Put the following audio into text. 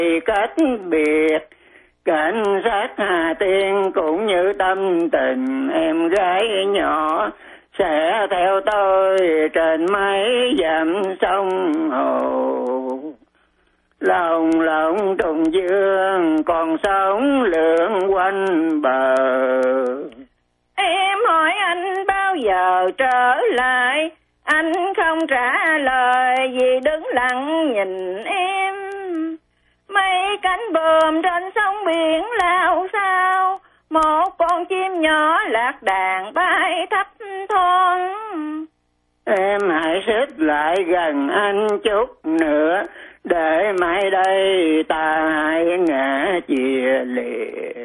cách biệt. Cảnh sát Hà Tiên cũng như tâm tình em gái nhỏ, sẽ theo tôi trên mấy dặm sông hồ. Lòng lộng trùng dương còn sóng lượn quanh bờ. Em hỏi anh bao giờ trở lại, anh không trả lời vì đứng lặng nhìn em. Mấy cánh buồm trên sông biển lao sao, một con chim nhỏ lạc đàn bay thấp thoáng. Em hãy xích lại gần anh chút nữa, để mai đây ta hãy ngã chia lìa.